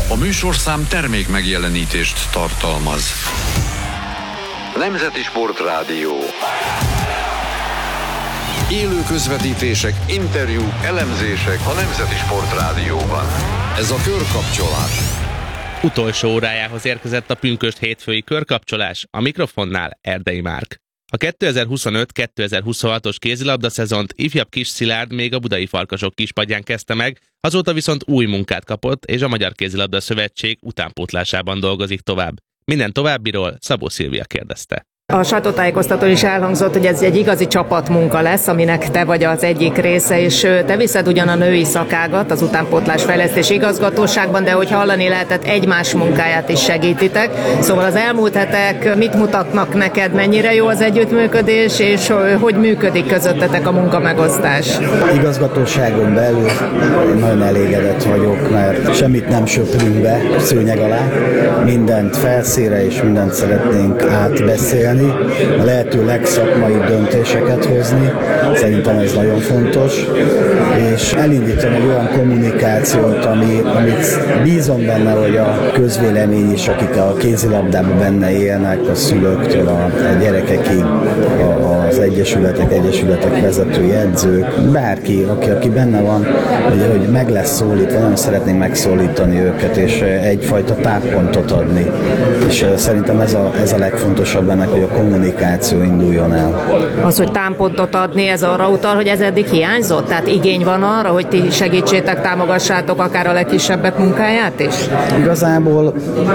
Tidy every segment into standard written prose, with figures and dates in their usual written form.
A műsorszám termék megjelenítést tartalmaz. Nemzeti Sportrádió. Élő közvetítések, interjúk, elemzések a Nemzeti Sportrádióban. Ez a körkapcsolás. Utolsó órájához érkezett a pünkösd hétfői körkapcsolás, a mikrofonnál Erdei Márk. A 2025-2026-os kézilabda szezont ifjabb Kis Szilárd még a Budai Farkasok kispadján kezdte meg, azóta viszont új munkát kapott, és a Magyar Kézilabda Szövetség utánpótlásában dolgozik tovább. Minden továbbiról Szabó Szilvia kérdezte. A sajtótájékoztatón is elhangzott, hogy ez egy igazi csapatmunka lesz, aminek te vagy az egyik része, és te viszed ugyan a női szakágat az utánpótlás fejlesztés igazgatóságban, de hogy hallani lehetett, egymás munkáját is segítitek. Szóval az elmúlt hetek mit mutatnak neked, mennyire jó az együttműködés, és hogy működik közöttetek a munkamegosztás? Igazgatóságon belül nagyon elégedett vagyok, mert semmit nem söprünk be szőnyeg alá, mindent felszínre és mindent szeretnénk átbeszélni, a lehető legszakmaibb döntéseket hozni, szerintem ez nagyon fontos, és elindítani egy olyan kommunikációt, amit bízom benne, hogy a közvélemény is, akik a kézilabdában benne élnek, a szülőktől a gyerekekig, az egyesületek vezetői, edzők, bárki, aki benne van, hogy meg lesz szólítva, nagyon szeretnénk megszólítani őket, és egyfajta táppontot adni. És szerintem ez a legfontosabb ennek, hogy a kommunikáció induljon el. Az, hogy támpontot adni, ez arra utal, hogy ez eddig hiányzott? Tehát igény van arra, hogy ti segítsétek, támogassátok akár a legkisebbek munkáját is? Igazából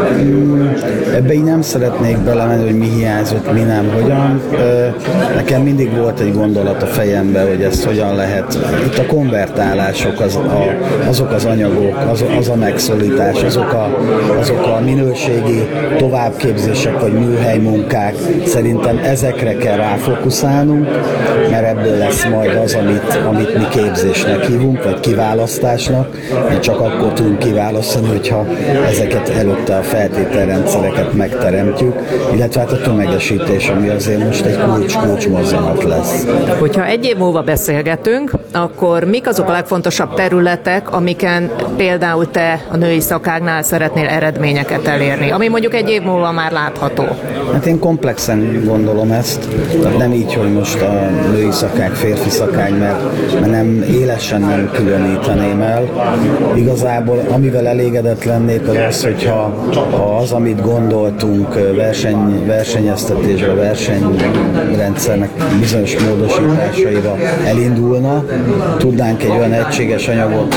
ebbe én nem szeretnék belemenni, hogy mi hiányzott, mi nem, hogyan. Nekem mindig volt egy gondolat a fejemben, hogy ezt hogyan lehet. Itt a konvertálások, azok az anyagok, az a megszólítás, azok a minőségi továbbképzések vagy műhelymunkák, szerintem ezekre kell ráfókuszálnunk, mert ebből lesz majd az, amit mi képzésnek hívunk, vagy kiválasztásnak, mert csak akkor tudunk kiválasztani, hogyha ezeket előtte a feltételrendszereket megteremtjük, illetve hát a tömegesítés, ami azért most egy kulcs mozzanat lesz. Hogyha egy év múlva beszélgetünk, akkor mik azok a legfontosabb területek, amiken például te a női szakágnál szeretnél eredményeket elérni, ami mondjuk egy év múlva már látható? Hát én komplexen gondolom ezt, nem így, hogy most a női szakág, férfi szakág, mert nem élesen nem különíteném el. Igazából amivel elégedett lennék az, hogyha az, amit gondoltunk versenyeztetésre, versenyrendszernek bizonyos módosításaiba elindulna, tudnánk egy olyan egységes anyagot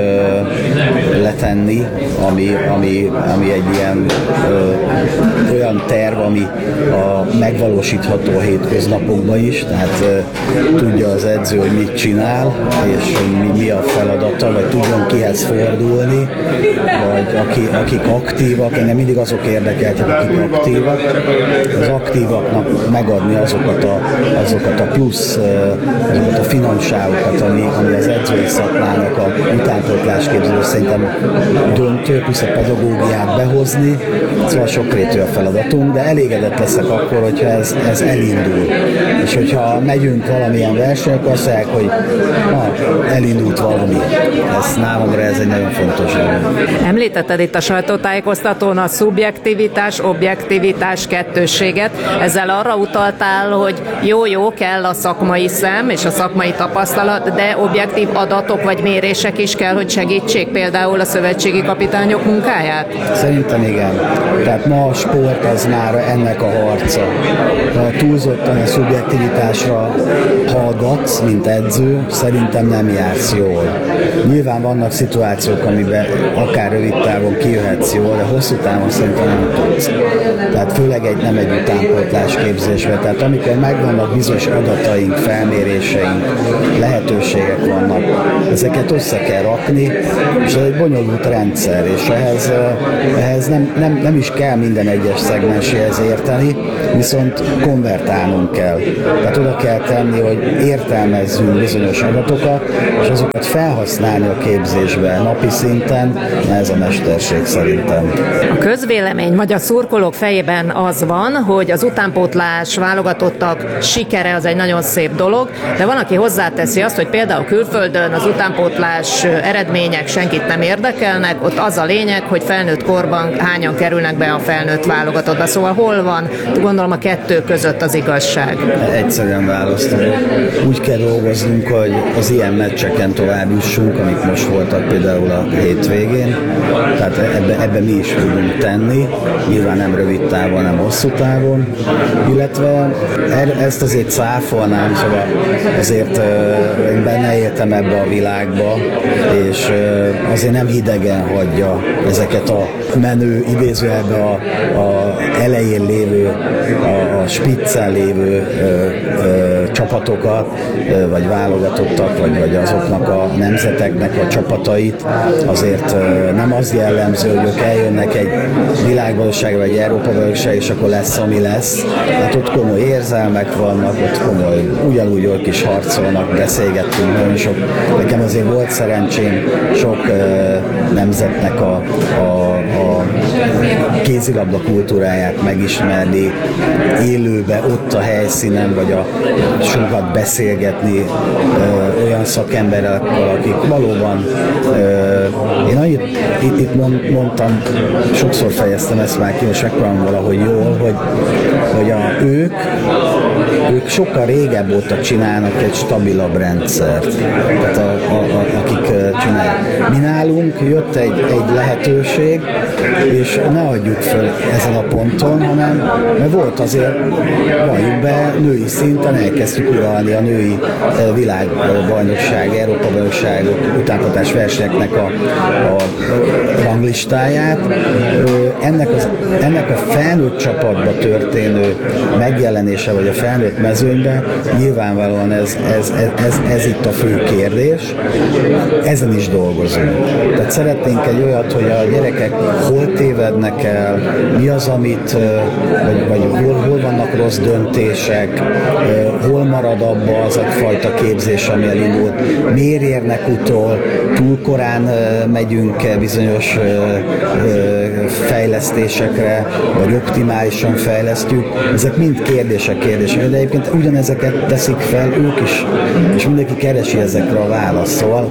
letenni, ami egy ilyen olyan terv, ami megvalósítható a hétköznapokban is, tehát tudja az edző, hogy mit csinál, és mi a feladata, vagy tudjon kihez fordulni, vagy akik aktívak, engem mindig azok érdekeltek, akik aktívak, az aktívaknak megadni azokat a plusz, azokat a finomságokat, ami az edzői szakmának a utánpótlásképző szerintem döntő, plusz a pedagógiát behozni, szóval sokrétű a feladatunk, de elégedett leszek akkor, hogyha ez elindul. És hogyha megyünk valamilyen versenyek, azt mondják, hogy elindult valami. Számomra ez egy nagyon fontos dolog. Említetted itt a sajtótájékoztatón a szubjektivitás, objektivitás kettősséget. Ezzel arra utaltál, hogy jó, kell a szakmai szem és a szakmai tapasztalat, de objektív adatok vagy mérések is kell, hogy segítsék például a szövetségi kapitányok munkáját? Szerintem igen. Tehát ma a sport az már ennek a harca. Ha túlzottan a szubjektivitásra hallgatsz, mint edző, szerintem nem jársz jól. Nyilván vannak szituációk, amiben akár rövid távon kijöhetsz jól, de hosszú távon szerintem nem tudsz. Tehát főleg nem egy utánpótlás képzésben. Tehát amikor megvannak bizonyos adataink, felméréseink, lehetőségek vannak, ezeket össze kell rakni, és ez egy bonyolult rendszer, és ehhez nem is kell minden egyes szegmenséhez érteni, viszont konvertálnunk kell. Tehát oda kell tenni, hogy értelmezzünk bizonyos adatokat, és azokat felhasználni a képzésbe napi szinten, na ez a mesterség szerintem. A közvélemény vagy a szurkolók fejében az van, hogy az utánpótlás válogatottak sikere az egy nagyon szép dolog, de van, aki hozzáteszi azt, hogy például külföldön az utánpótlás eredmények senkit nem érdekel, érdekelnek, ott az a lényeg, hogy felnőtt korban hányan kerülnek be a felnőtt válogatottba. Szóval hol van, gondolom, a kettő között az igazság? Egyszerűen választom. Úgy kell dolgoznunk, hogy az ilyen meccseken tovább jussunk, amik most voltak például a hétvégén. Tehát ebbe mi is tudunk tenni, nyilván nem rövid távon, nem hosszú távon, illetve ezt azért cáfolnám, szóval azért én benne éltem ebbe a világba, és azért nem hidegen hagyja ezeket a menő, idézőjelben a elején lévő, a spiccen lévő csapatokat, vagy válogatottak, vagy azoknak a nemzeteknek a csapatait. Azért nem az jellemző, hogy ők eljönnek egy világbajnokságra, vagy Európa-bajnokságra, és akkor lesz, ami lesz. Hát ott komoly érzelmek vannak, ott komoly, ugyanúgy ők is harcolnak, beszélgettünk nagyon sok. Nekem azért volt szerencsém sok nemzetnek a kézilabda kultúráját megismerni, élőbe, ott a helyszínen, vagy sokat beszélgetni olyan szakemberrel, akik valóban, én annyit itt mondtam, sokszor fejeztem ezt már ki, és megpróbálom valahogy jól, hogy ők sokkal régebb óta csinálnak egy stabilabb rendszert, tehát akik csinálják. Mi nálunk jött egy lehetőség, és ne adjuk fel ezen a ponton, mert volt azért, valljuk be, női szinten elkezdtük uralni a női világbajnokság, Európa-bajnokságok, utánpótlás versenyeknek a ranglistáját. Ennek a felnőtt csapatba történő megjelenése, vagy a felnőtt mezőnyben nyilvánvalóan ez itt a fő kérdés. Ezen is dolgozunk. Tehát szeretnénk egy olyat, hogy a gyerekek hol tévednek el, mi az, amit, vagy hol vannak rossz döntések, hol marad abba az a fajta képzés, ami elindult, miért érnek utol, túl korán megyünk bizonyos fejlesztésekre, vagy optimálisan fejlesztjük. Ezek mind kérdések, de egyébként ugyanezeket teszik fel ők is, és mindenki keresi ezekre a választ. Szóval,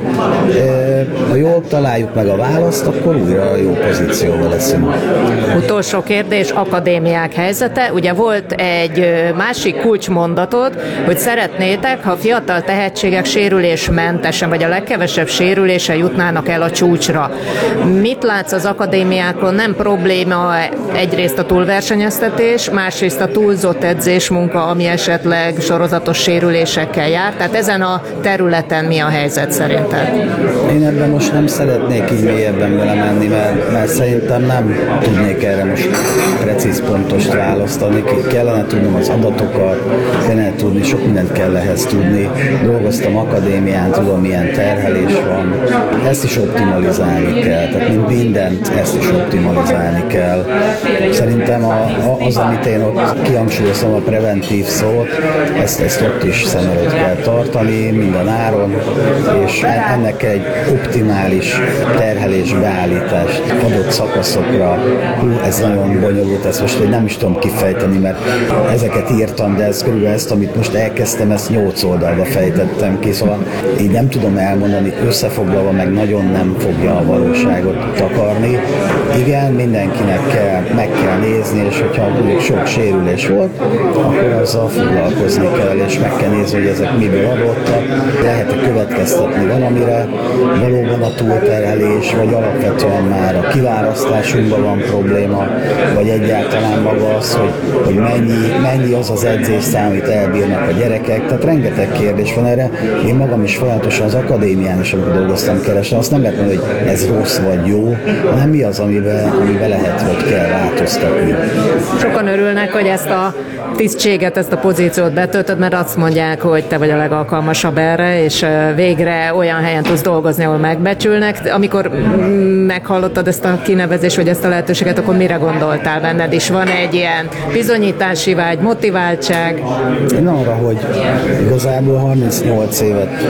ha jól találjuk meg a választ, akkor újra jó pozícióban leszünk. Utolsó kérdés, akadémiák helyzete. Ugye volt egy másik kulcsmondatod, hogy szeretnétek, ha fiatal tehetségek sérülésmentesen, vagy a legkevesebb sérüléssel jutnának el a csúcsra. Mit látsz az akadémiákon? Nem probléma egyrészt a túlversenyeztetés, másrészt a túlzott edzésmunka, ami esetleg sorozatos sérülésekkel jár. Tehát ezen a területen mi a helyzet szerinted? Én ebben most nem szeretnék így mélyebben belemenni, mert szerintem nem tudnék erre most precíz pontost választani. Kellene tudnom az adatokat, kellene tudni, sok mindent kell ehhez tudni. Dolgoztam akadémián, tudom, milyen terhelés van. Ezt is optimalizálni kell, tehát mindent ezt is optimalizálni kell. Szerintem az, amit én ott kihangsúlyozom, a preventív szót, ezt ott is szem előtt kell tartani minden áron, és ennek egy optimális terhelés beállítást adott szakaszokra. Ez nagyon bonyolult, ezt most nem is tudom kifejteni, mert ezeket írtam, de ez körülbelül ezt, amit most elkezdtem, ezt 8 oldalba fejtettem ki, szóval így nem tudom elmondani, összefoglalva meg nagyon nem fogja a valóságot takarni. Igen, mindenkinek meg kell nézni, és hogyha sok sérülés volt, akkor azzal foglalkozni kell, és meg kell nézni, hogy ezek miből adottak, lehet-e következtetni valamire, valóban a túlterhelés, vagy alapvetően már a kiválasztásunkban van probléma, vagy egyáltalán maga az, hogy mennyi az az edzésszám, amit elbírnak a gyerekek, tehát rengeteg kérdés van erre. Én magam is folyamatosan az akadémián is, amikor dolgoztam, keresni, azt nem lehet mondani, hogy ez rossz vagy jó, hanem mi az, amiben lehet, vagy kell változtatni. Sokan örülnek, hogy ezt a tisztséget, ezt a pozíciót betöltöd, mert azt mondják, hogy te vagy a legalkalmasabb erre, és végre olyan helyen tudsz dolgozni, ahol megbecsülnek. Amikor meghallottad ezt a kinevezést, vagy ezt a lehetőséget, akkor mire gondoltál? Benned is van egy ilyen bizonyítási vágy, motiváltság? Én arra, hogy igazából 38 évet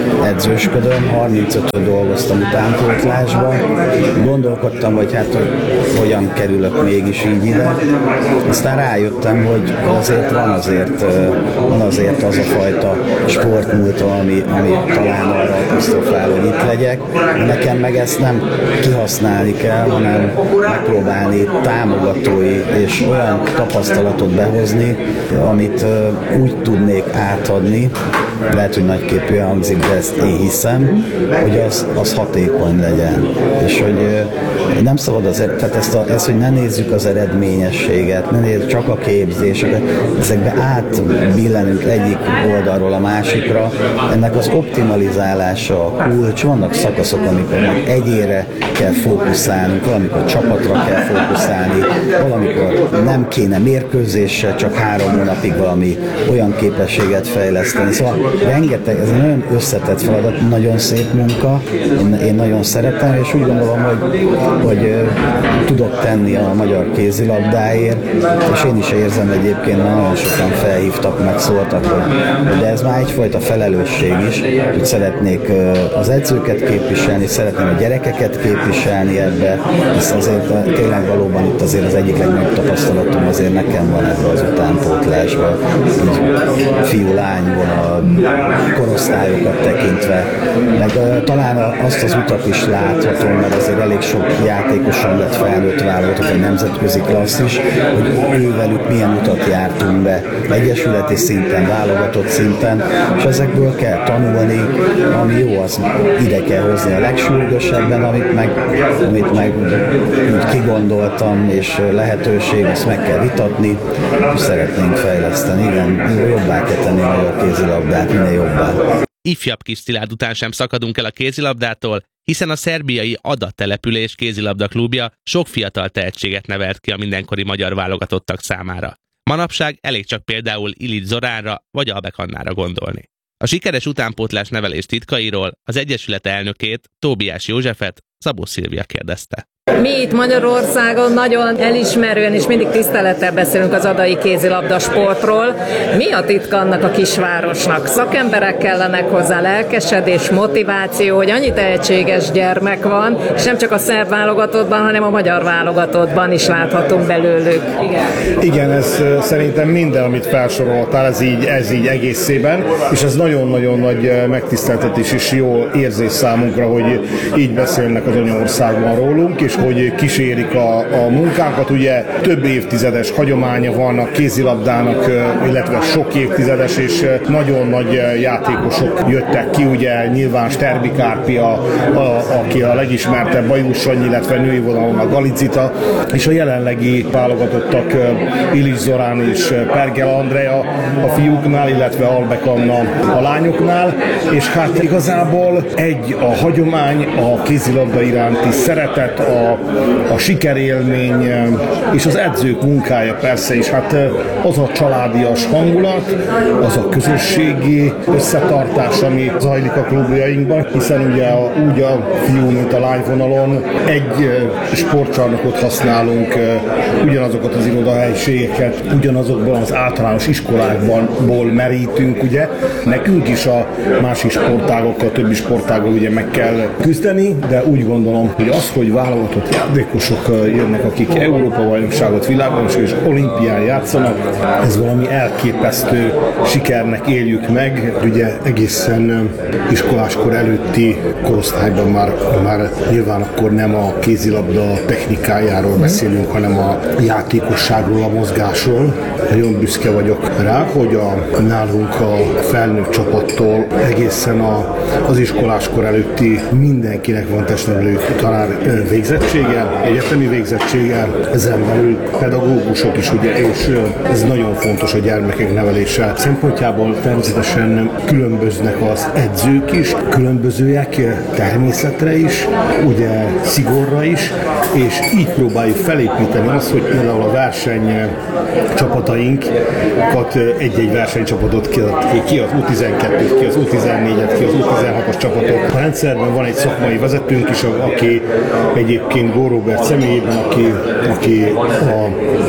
edzősködöm, 35-öt dolgoztam utánpótlásban. Gondolkodtam, hogy hogyan kerülök mégis így ide. Aztán rájöttem, hogy van azért az a fajta sportmúlt, ami talán arra apostrofál, hogy itt legyek. Nekem meg ezt nem kihasználni kell, hanem megpróbálni támogatói és olyan tapasztalatot behozni, amit úgy tudnék átadni, lehet, hogy nagyképűen hangzik, de ezt én hiszem, hogy az hatékony legyen. És hogy nem szabad tehát hogy ne nézzük az eredményességet, ne nézzük csak a képzéseket, ezekbe átbillenünk egyik oldalról a másikra. Ennek az optimalizálása a kulcs, vannak szakaszok, amikor meg egyére kell fókuszálnunk, valamikor csapatra kell fókuszálni, valamikor nem kéne mérkőzésre, csak 3 hónapig valami olyan képességet fejleszteni. Szóval rengeteg, ez egy nagyon összetett feladat, nagyon szép munka, én nagyon szeretem, és úgy gondolom, hogy tudok tenni a magyar kézilabdáért, és én is érzem egyébként, mert nagyon sokan felhívtak, megszóltak, hogy ez már egyfajta felelősség is, hogy szeretnék az edzőket képviselni, szeretném a gyerekeket képviselni ebbe, hisz azért tényleg valóban itt azért az egyik legnagyobb tapasztalatom azért nekem van ebbe az utánpótlásban, fiú-lány vonal, korosztályokat tekintve, meg talán azt az utat is láthatom, mert azért elég sok játékosan lett felnőtt válogatott, vagy nemzetközi klasszis, hogy ővelük milyen utat jártunk be, egyesületi szinten, válogatott szinten, és ezekből kell tanulni, ami jó, az ide kell hozni a legsürgősebben, amit meg úgy kigondoltam, és lehetőség, azt meg kell vitatni, és szeretnénk fejleszteni, igen, jobbá kell tenni a magyar kézilabdát, minél jobbá. Ifjabb Kisszilárd után sem szakadunk el a kézilabdától, hiszen a szerbiai Ada település kézilabda klubja sok fiatal tehetséget nevelt ki a mindenkori magyar válogatottak számára. Manapság elég csak például Ilic Zoránra vagy Albek Annára gondolni. A sikeres utánpótlás nevelés titkairól az egyesület elnökét, Tóbiás Józsefet Szabó Szilvia kérdezte. Mi itt Magyarországon nagyon elismerően és mindig tisztelettel beszélünk az adai kézilabda sportról. Mi a titka annak a kisvárosnak? Szakemberek kellenek hozzá, lelkesedés, motiváció, hogy annyi tehetséges gyermek van, és nem csak a szerb válogatottban, hanem a magyar válogatottban is láthatunk belőlük. Igen, ez szerintem minden, amit felsoroltál, ez így egészében, és ez nagyon-nagyon nagy megtiszteltetés és jó érzés számunkra, hogy így beszélnek az anyaországban rólunk, és hogy kísérik a munkánkat. Ugye több évtizedes hagyománya van a kézilabdának, illetve sok évtizedes, és nagyon nagy játékosok jöttek ki, ugye nyilván Sterbi Kárpi, aki a legismertebb, Bajós Sanyi, illetve női vonalon a Galicita, és a jelenlegi válogatottak Ilic Zorán és Pergel Andrea a fiúknál, illetve Albek Anna a lányoknál, és hát igazából a hagyomány, a kézilabda iránti szeretet, a sikerélmény és az edzők munkája persze is, hát az a családias hangulat, az a közösségi összetartás, ami zajlik a klubjainkban, hiszen ugye úgy a fiú, mint a lányvonalon egy sportcsarnokot használunk, ugyanazokat az irodahelyiségeket, ugyanazokban az általános iskolákból merítünk, ugye. Nekünk is a másik sportágokkal, a többi sportággal ugye meg kell küzdeni, de úgy gondolom, hogy az, hogy válogatott játékosok jönnek, akik Európa-bajnokságot, világbajnokságot és olimpián játszanak, ez valami elképesztő sikernek éljük meg. Ugye egészen iskoláskor előtti korosztályban már nyilván akkor nem a kézilabda technikájáról beszélünk, hanem a játékosságról, a mozgásról. Nagyon büszke vagyok rá, hogy nálunk a felnőtt csapattól egészen az iskoláskor előtti mindenkinek van testnevelő tanár végzettséggel, egyetemi végzettséggel, ezen belül pedagógusok is, ugye, és ez nagyon fontos a gyermekek nevelése szempontjából. Természetesen különböznek az edzők is, különbözőek természetre is, ugye szigorra is, és így próbáljuk felépíteni azt, hogy például a versenycsapatainkat, egy-egy versenycsapatot ki az U12-t, ki az U14-et, ki az U16-os csapatot. A rendszerben van egy szakmai vezetőnk is, aki egyébként egyébként Gór Róbert személyében, aki a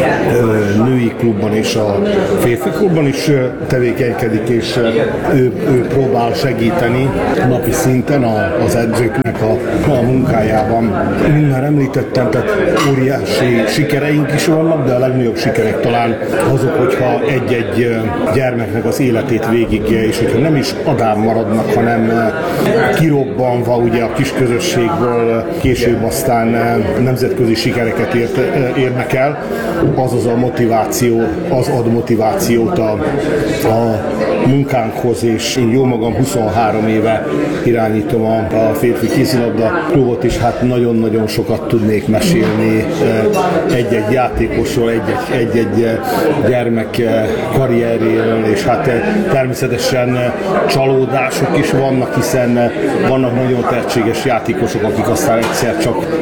női klubban és a férfi klubban is tevékenykedik, és ő próbál segíteni napi szinten az edzőknek a munkájában. Mint már említettem, tehát óriási sikereink is vannak, de a legnagyobb sikerek talán azok, hogyha egy-egy gyermeknek az életét végig, és hogyha nem is adán maradnak, hanem kirobbanva ugye a kis közösségből később aztán nemzetközi sikereket érnek el, az a motiváció, az ad motivációt a munkánkhoz, és én jó magam 23 éve irányítom a férfi kézilabda klubot, és hát nagyon-nagyon sokat tudnék mesélni egy-egy játékosról, egy-egy gyermek karrierjéről, és hát természetesen csalódások is vannak, hiszen vannak nagyon tehetséges játékosok, akik aztán egyszer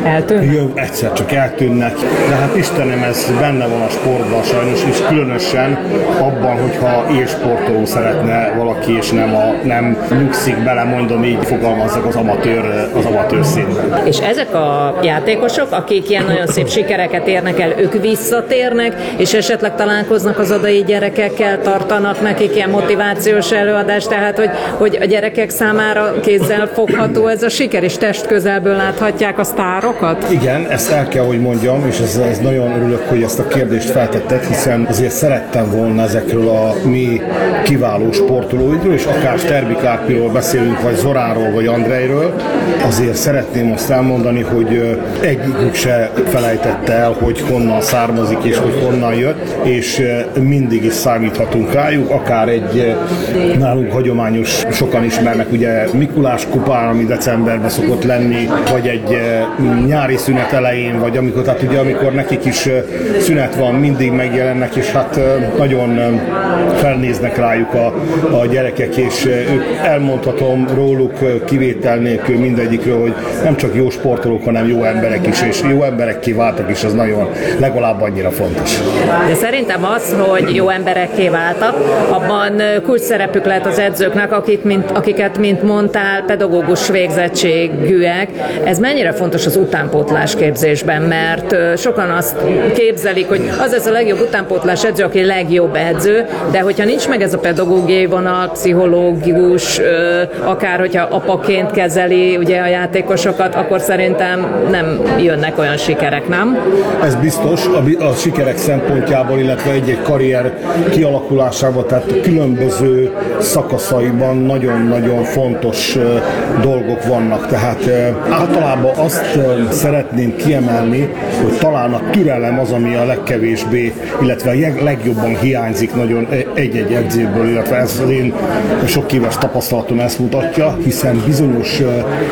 csak eltűnnek. De hát Istenem, ez benne van a sportban sajnos, és különösen abban, hogyha élsportoló szeretne valaki, és nem nyugszik bele, mondom így, fogalmazzak az amatőr színben. És ezek a játékosok, akik ilyen nagyon szép sikereket érnek el, ők visszatérnek, és esetleg találkoznak az odai gyerekekkel, tartanak nekik ilyen motivációs előadást, tehát hogy a gyerekek számára kézzel fogható ez a siker, és testközelből láthatják a sztárokat? Igen, ezt el kell, hogy mondjam, és ez nagyon örülök, hogy ezt a kérdést feltetted, hiszen azért szerettem volna ezekről a mi kiváló sportolóidról, és akár Sterbi Kárpiról beszélünk, vagy Zoránról, vagy Andrejről, azért szeretném azt elmondani, hogy egyikük se felejtette el, hogy honnan származik, és hogy honnan jött, és mindig is számíthatunk rájuk, akár egy nálunk hagyományos, sokan ismernek, ugye Mikulás kupán, ami decemberben szokott lenni, vagy egy nyári szünet elején, vagy amikor nekik is szünet van, mindig megjelennek, és hát nagyon felnéznek rájuk a gyerekek, és ők, elmondhatom róluk kivétel nélkül mindegyikről, hogy nem csak jó sportolók, hanem jó emberek is, és jó emberekké váltak, és ez nagyon legalább annyira fontos. De szerintem az, hogy jó emberekké váltak, abban kulcs szerepük lehet az edzőknek, akiket, mint mondtál, pedagógus végzettségűek. Ez mennyire fontos az utánpótlás képzésben, mert sokan azt képzelik, hogy az a legjobb utánpótlás edző, aki legjobb edző, de hogyha nincs meg ez a pedagógiai vonal, pszichológus, akár hogyha apaként kezeli ugye a játékosokat, akkor szerintem nem jönnek olyan sikerek, nem? Ez biztos a sikerek szempontjából, illetve egy-egy karrier kialakulásában, tehát különböző szakaszaiban nagyon-nagyon fontos dolgok vannak. Tehát általában azt szeretném kiemelni, hogy talán a türelem az, ami a legkevésbé, illetve legjobban hiányzik nagyon egy-egy edzőből, illetve ez az én sok éves tapasztalatom ezt mutatja, hiszen bizonyos,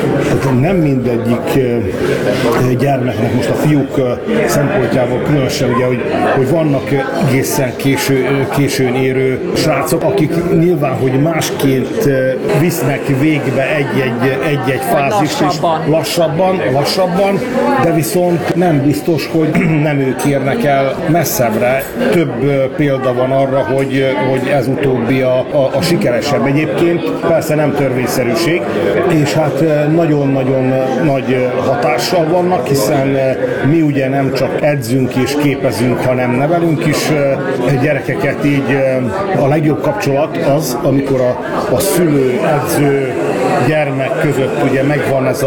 nem mindegyik gyermeknek, most a fiúk szempontjából különösen, ugye, hogy vannak egészen későn érő srácok, akik nyilván, hogy másként visznek végbe egy-egy fázist, és lassabban, de viszont nem biztos, hogy nem ők érnek el messzebbre. Több példa van arra, hogy ez utóbbi a sikeresebb. Egyébként persze nem törvényszerűség, és hát nagyon-nagyon nagy hatással vannak, hiszen mi ugye nem csak edzünk és képezünk, hanem nevelünk is gyerekeket, így a legjobb kapcsolat az, amikor a szülő, edző, gyermek között ugye megvan ez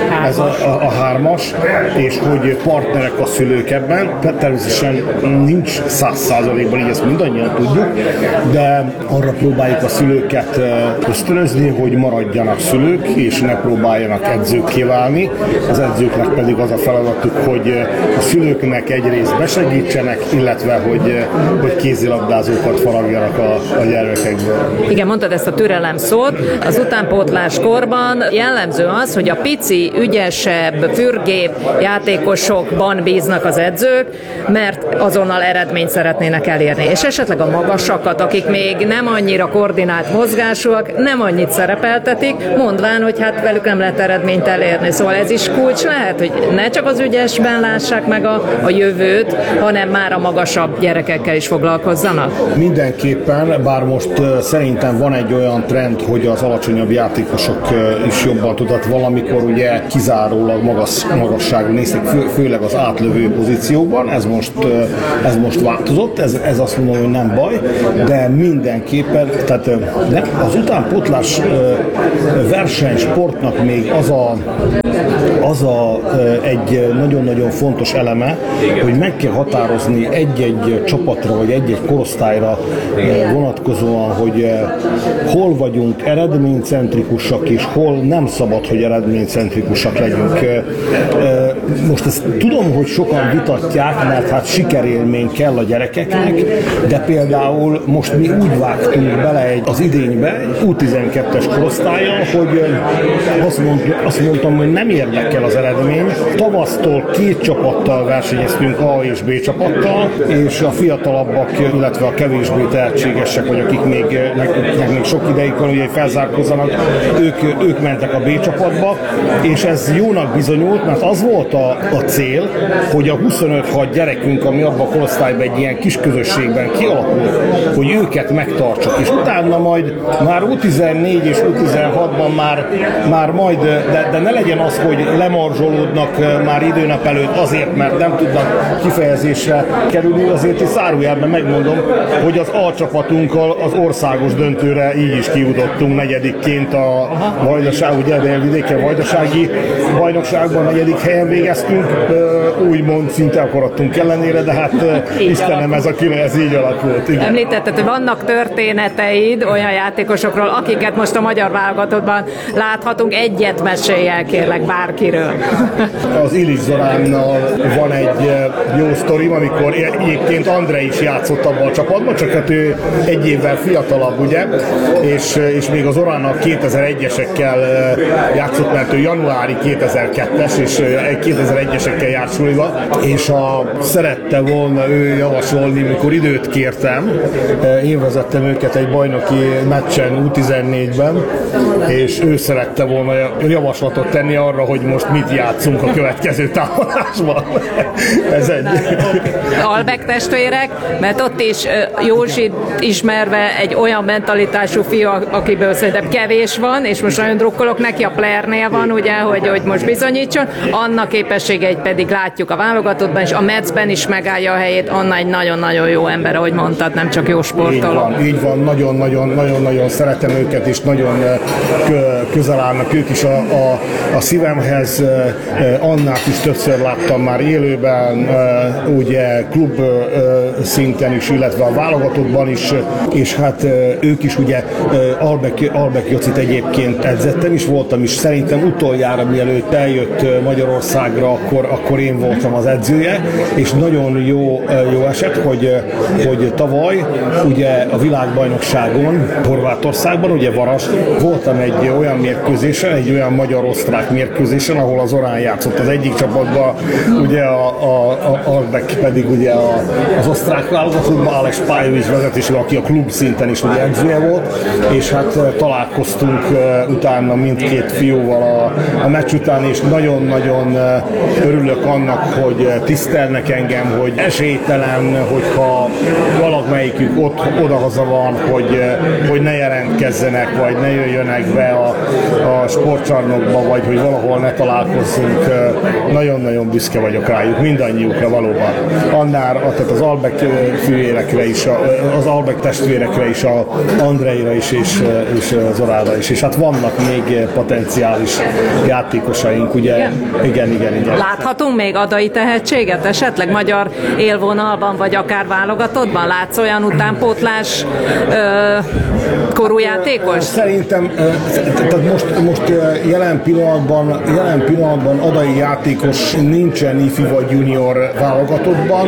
a hármas, és hogy partnerek a szülők ebben, természetesen nincs 100%-ban, így ezt mindannyian tudjuk, de arra próbáljuk a szülőket ösztönözni, hogy maradjanak szülők, és ne próbáljanak edzőkké válni. Az edzőknek pedig az a feladatuk, hogy a szülőknek egyrészt besegítsenek, illetve hogy kézilabdázókat faragjanak a gyermekekből. Igen, mondtad ezt a türelem szót. Az utánpótlás korban jellemző az, hogy a pici, ügyesebb, fürgébb játékosokban bíznak az edzők, mert azonnal eredményt szeretnének elérni. És esetleg a magasakat, akik még nem annyira koordinált mozgásúak, nem annyit szerepeltetik, mondván, hogy hát velük nem lehet eredményt elérni. Szóval ez is kulcs lehet, hogy ne csak az ügyesben lássák meg a jövőt, hanem már a magasabb gyerekekkel is foglalkozzanak? Mindenképpen, bár most szerintem van egy olyan trend, hogy az alacsonyabb játékos játékosok is jobban tudott. Valamikor ugye kizárólag magasságon nézték, főleg az átlövő pozícióban, ez most változott, ez azt mondom, hogy nem baj, de mindenképpen, tehát az utánpótlás versenysportnak még az egy nagyon-nagyon fontos eleme, hogy meg kell határozni egy-egy csapatra, vagy egy-egy korosztályra vonatkozóan, hogy hol vagyunk eredménycentrikusak, és hol nem szabad, hogy eredménycentrikusak legyünk. Most ezt tudom, hogy sokan vitatják, mert hát sikerélmény kell a gyerekeknek, de például most mi úgy vágtunk bele az idénybe, U12-es korosztállyal, hogy azt mondtam, hogy nem érdekel az eredmény. Tavasztól 2 csapattal versenyeztünk, A és B csapattal, és a fiatalabbak, illetve a kevésbé tehetségesek, vagy akik még sok ideig van, ugye felzárkózzanak, ők mentek a B csapatba, és ez jónak bizonyult, mert az volt a cél, hogy a 25-6 gyerekünk, ami abban a korosztályban egy ilyen kis közösségben kialakult, hogy őket megtartsuk, és utána majd már U14 és U16-ban már majd, de ne legyen az, hogy lemarzsolódnak már időnap előtt azért, mert nem tudnak kifejezésre kerülni, azért is zárójelben megmondom, hogy az A csapatunkkal az országos döntőre így is kijutottunk negyedikként a Vajdaság, ugye vidéken Vajdasági bajnokságban 4. helyen végeztünk, úgymond szinte akarattunk ellenére, de hát Istenem, ez így alakult. Igen. Említetted, hogy vannak történeteid olyan játékosokról, akiket most a magyar válogatottban láthatunk, egyet mesélj el, kérlek, bárkiről. Az Illich Zoránnal van egy jó sztorim, amikor egyébként Andrei is játszott abban a csapatban, csak hát ő egy évvel fiatalabb, ugye, és még az Zoránnal 2001-esekkel játszott, mert ő januári 2002-es, és 2001-esekkel járt suliba, és szerette volna ő javasolni, mikor időt kértem, én vezettem őket egy bajnoki meccsen U14-ben, és ő szerette volna javaslatot tenni arra, hogy most mit játszunk a következő támadásban. Ez egy. Albek testvérek, mert ott is Józsit ismerve egy olyan mentalitású fiú, akiből szerintem kevés van, és most nagyon drukkolok neki, a Playernél van, ugye, hogy most bizonyítson, annak képességeit pedig látjuk a válogatottban, és a Metszben is megállja a helyét, Anna egy nagyon-nagyon jó ember, ahogy mondtad, nem csak jó sportoló. Így van, nagyon-nagyon szeretem őket, és nagyon közel állnak ők is a szívemhez. Annát is többször láttam már élőben, ugye klub szinten is, illetve a válogatottban is, és hát ők is ugye Albek Jocit egyébként edzettem is, voltam is, szerintem utoljára mielőtt eljött Magyarországra, akkor én voltam az edzője, és nagyon jó eset, hogy tavaly ugye a világbajnokságon Horvátországban, ugye Varasd, voltam egy olyan mérkőzésen, egy olyan magyar-osztrák mérkőzésen, ahol az Orán játszott az egyik csapatban, ugye Albek pedig ugye az osztrák válogatottban, Alex Pályó vezetésül, aki a klub szinten is ugye edzője volt, és hát találkoztunk utána mindkét fiúval a meccs után, és nagyon-nagyon örülök annak, hogy tisztelnek engem, hogy esélytelen, hogyha valamelyikük odahaza van, hogy ne jelentkezzenek, vagy ne jöjjönek be a sportcsarnokba, vagy hogy valahol ne találkozzunk. Nagyon-nagyon büszke vagyok rájuk, mindannyiukra valóban. Annál, tehát az Albek fűérekre is, az Albek testvérekre is, a Andreira is, és Zorára is. És hát vannak még potenciális játékosaink, ugye? Igen. Láthatunk még adai tehetséget, esetleg magyar élvonalban, vagy akár válogatottban? Látsz olyan utánpótlás korú játékos? Szerintem most jelen pillanatban adai játékos nincsen ifi vagy junior válogatottban,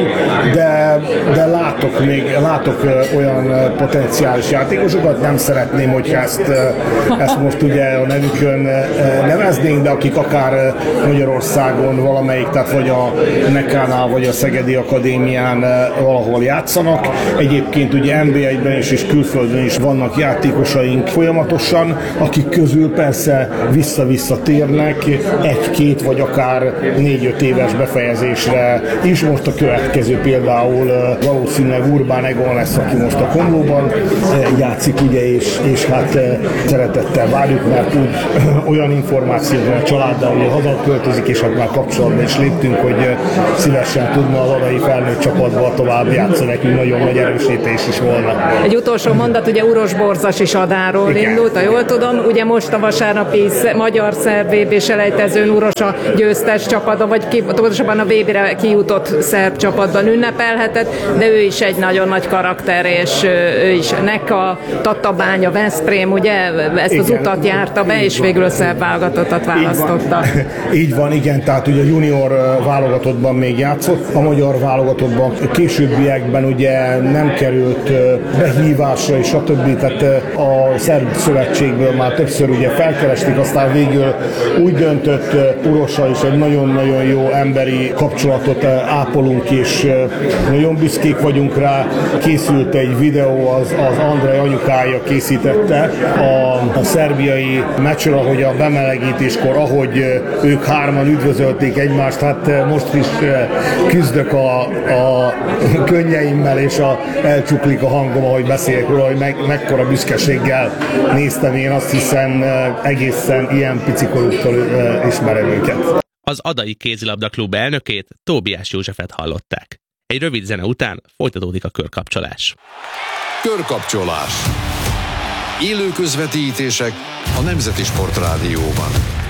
de látok olyan potenciális játékosokat, nem szeretném, hogyha ezt most ugye a nevükön neveznénk, de akik akár Magyarországon valamelyik, tehát vagy a Nekánál, vagy a Szegedi Akadémián valahol játszanak. Egyébként ugye NB1-ben is és külföldön is vannak játékosaink folyamatosan, akik közül persze vissza-vissza térnek, 1-2 vagy akár 4-5 éves befejezésre is. Most a következő például valószínűleg Urbán Egon lesz, aki most a Komlóban játszik, ugye, és hát szeretettel várjuk, mert úgy olyan információban a családdal, hogy hazaköltözik, és hát már kapcsolatban is léptünk, hogy szívesen tudna az Adai felnőtt csapatba tovább játszani, nekünk nagyon nagy erősítés is volna. Egy utolsó mondat, ugye Uros Borzas is Adáról indult, ha jól tudom, ugye most a vasárnapi magyar-szerb VB-selejtezőn Uros a győztes csapatban, vagy pontosabban a VB-re kijutott szerb csapatban ünnepelhetett, de ő is egy nagyon nagy karakter, és ő is Neka, Tatabánya, Veszprém, ugye ezt az utat járta be, és végül a szerb válogatottat választotta. Így van, igen, tehát ugye a junior válogatottban még játszott, a magyar válogatottban későbbiekben ugye nem került behívásra és stb. Tehát a szerb szövetségből már többször ugye felkeresték, aztán végül úgy döntött Urossal is, egy nagyon-nagyon jó emberi kapcsolatot ápolunk, és nagyon büszkék vagyunk rá. Készült egy videó, az Andrej anyukája készítette a szerbiai meccsről, hogy a bemelegítéskor, ahogy ők hárman üdvözölték egymást, hát most is küzdök a könnyeimmel, és elcsuklik a hangom, ahogy beszélek róla, hogy mekkora büszkeséggel néztem, én azt hiszem egészen ilyen picikoruktól ismerem őket. Az Adai Kézilabda Klub elnökét, Tóbiás Józsefet hallották. Egy rövid zene után folytatódik a körkapcsolás. Körkapcsolás. Élő közvetítések a Nemzeti Sportrádióban.